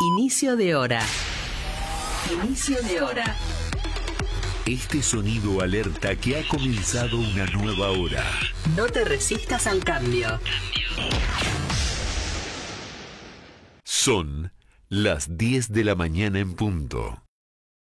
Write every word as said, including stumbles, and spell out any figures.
Inicio de hora. Inicio de hora. Este sonido alerta que ha comenzado una nueva hora. No te resistas al cambio. Son las diez de la mañana en punto.